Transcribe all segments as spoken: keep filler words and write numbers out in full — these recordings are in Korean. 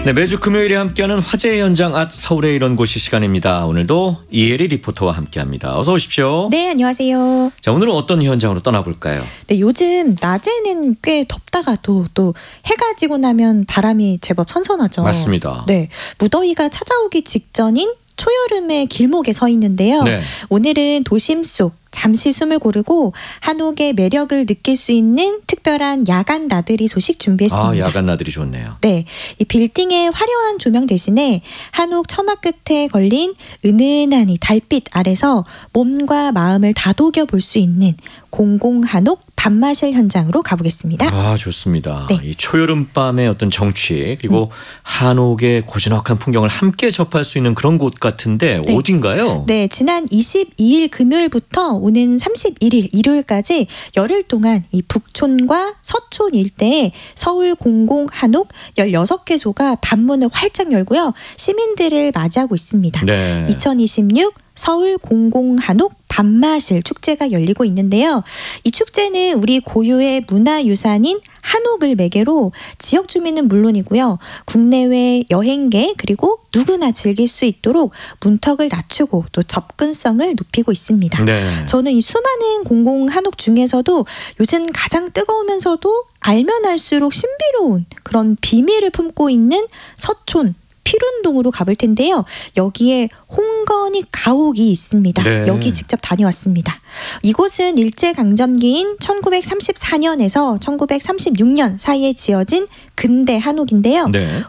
네, 매주 금요일에 함께하는 화제의 현장 앗 서울의 이런 곳이 시간입니다. 오늘도 이혜리 리포터와 함께합니다. 어서 오십시오. 네, 안녕하세요. 자, 오늘은 어떤 현장으로 떠나볼까요? 네, 요즘 낮에는 꽤 덥다가도 또 해가 지고 나면 바람이 제법 선선하죠. 맞습니다. 네, 무더위가 찾아오기 직전인 초여름의 길목에 서 있는데요. 네. 오늘은 도심 속 잠시 숨을 고르고 한옥의 매력을 느낄 수 있는 특별한 야간 나들이 소식 준비했습니다. 아, 야간 나들이 좋네요. 네, 이 빌딩의 화려한 조명 대신에 한옥 처마 끝에 걸린 은은한 이 달빛 아래서 몸과 마음을 다독여 볼 수 있는 공공 한옥 밤마실 현장으로 가보겠습니다. 아, 좋습니다. 네. 이 초여름 밤의 어떤 정취 그리고 음. 한옥의 고즈넉한 풍경을 함께 접할 수 있는 그런 곳 같은데 네. 어딘가요? 네, 지난 이십이일 금요일부터 오는 삼십일일 일요일까지 열흘 동안 이 북촌과 서촌 일대에 서울 공공 한옥 열여섯 개소가 밤문을 활짝 열고요. 시민들을 맞이하고 있습니다. 네. 이천이십육 서울 공공 한옥 밤마실 축제가 열리고 있는데요. 이 축제는 우리 고유의 문화유산인 한옥을 매개로 지역 주민은 물론이고요. 국내외 여행객 그리고 누구나 즐길 수 있도록 문턱을 낮추고 또 접근성을 높이고 있습니다. 네. 저는 이 수많은 공공 한옥 중에서도 요즘 가장 뜨거우면서도 알면 알수록 신비로운 그런 비밀을 품고 있는 서촌 피룬동으로 가볼 텐데요. 여기에 홍건익 가옥이 있습니다. 네. 여기 직접 다녀왔습니다. 이곳은 일제강점기인 천구백삼십사년에서 천구백삼십육년 사이에 지어진 근대 한옥인데요. 네.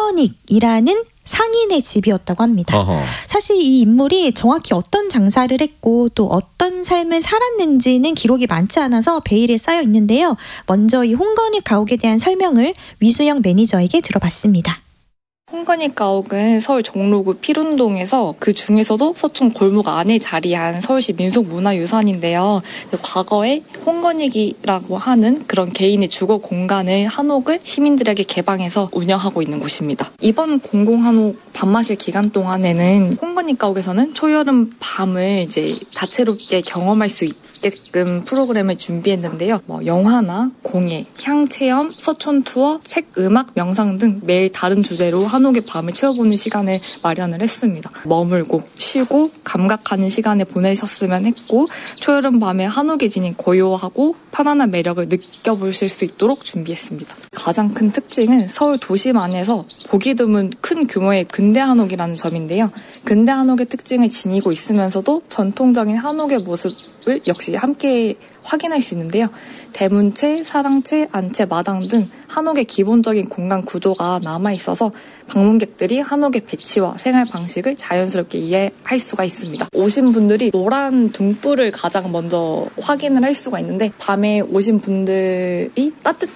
홍건익이라는 상인의 집이었다고 합니다. 어허. 사실 이 인물이 정확히 어떤 장사를 했고 또 어떤 삶을 살았는지는 기록이 많지 않아서 베일에 쌓여 있는데요. 먼저 이 홍건익 가옥에 대한 설명을 위수영 매니저에게 들어봤습니다. 홍건익 가옥은 서울 종로구 피룬동에서 그 중에서도 서촌 골목 안에 자리한 서울시 민속문화유산인데요. 과거에 홍건익이라고 하는 그런 개인의 주거 공간을 한옥을 시민들에게 개방해서 운영하고 있는 곳입니다. 이번 공공한옥 밤마실 기간 동안에는 홍건익 가옥에서는 초여름 밤을 이제 다채롭게 경험할 수 있다. 게끔 프로그램을 준비했는데요. 뭐 영화나 공예, 향체험, 서촌 투어, 책, 음악, 명상 등 매일 다른 주제로 한옥의 밤을 채워보는 시간을 마련을 했습니다. 머물고 쉬고 감각하는 시간을 보내셨으면 했고 초여름 밤에 한옥에 지닌 고요하고 편안한 매력을 느껴보실 수 있도록 준비했습니다. 가장 큰 특징은 서울 도심 안에서 보기 드문 큰 규모의 근대 한옥이라는 점인데요. 근대 한옥의 특징을 지니고 있으면서도 전통적인 한옥의 모습을 역시 함께 확인할 수 있는데요. 대문채, 사랑채, 안채, 마당 등 한옥의 기본적인 공간 구조가 남아있어서 방문객들이 한옥의 배치와 생활 방식을 자연스럽게 이해할 수가 있습니다. 오신 분들이 노란 등불을 가장 먼저 확인을 할 수가 있는데 밤에 오신 분들이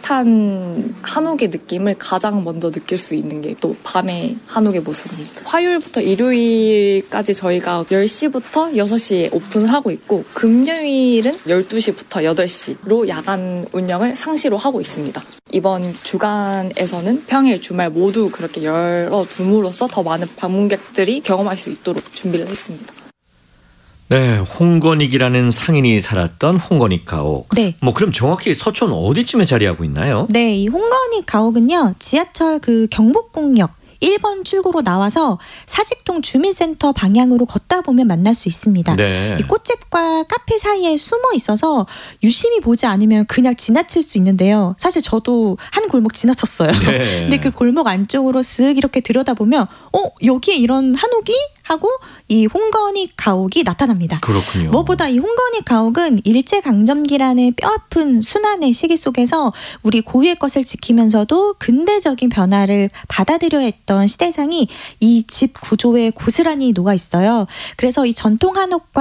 따뜻한 한옥의 느낌을 가장 먼저 느낄 수 있는 게 또 밤의 한옥의 모습입니다. 화요일부터 일요일까지 저희가 열시부터 여섯시에 오픈을 하고 있고 금요일은 열두시부터 여덟시로 야간 운영을 상시로 하고 있습니다. 이번 주간에서는 평일, 주말 모두 그렇게 열어둠으로써 더 많은 방문객들이 경험할 수 있도록 준비를 했습니다. 네, 홍건익이라는 상인이 살았던 홍건익 가옥. 네. 뭐 그럼 정확히 서촌 어디쯤에 자리하고 있나요? 네, 이 홍건익 가옥은요. 지하철 그 경복궁역 일 번 출구로 나와서 사직동 주민센터 방향으로 걷다 보면 만날 수 있습니다. 네. 이 꽃집과 카페 사이에 숨어 있어서 유심히 보지 않으면 그냥 지나칠 수 있는데요. 사실 저도 한 골목 지나쳤어요. 네. 근데 그 골목 안쪽으로 쓱 이렇게 들여다보면 어? 여기에 이런 한옥이? 하고 이 홍건익 가옥이 나타납니다. 그렇군요. 무엇보다 이 홍건익 가옥은 일제강점기라는 뼈아픈 순환의 시기 속에서 우리 고유의 것을 지키면서도 근대적인 변화를 받아들여야 했던 시대상이 이 집 구조에 고스란히 녹아 있어요. 그래서 이 전통 한옥과